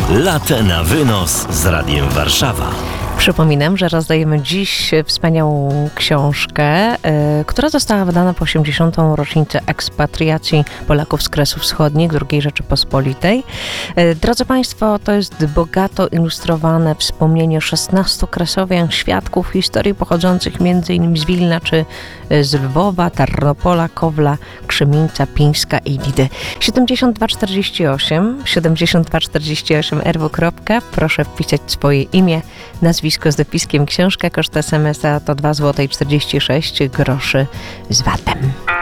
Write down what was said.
Latę na wynos z Radiem Warszawa. Przypominam, że rozdajemy dziś wspaniałą książkę, która została wydana po 80. rocznicę ekspatriacji Polaków z Kresów Wschodnich II Rzeczypospolitej. Drodzy Państwo, to jest bogato ilustrowane wspomnienie 16 kresowian, świadków historii pochodzących m.in. z Wilna czy z Lwowa, Tarnopola, Kowla, Krzymieńca, Pińska i Lidy. 7248 RW. Proszę wpisać swoje imię, nazwisko z dopiskiem książka. Koszt SMS-a to 2,46 zł z VAT-em.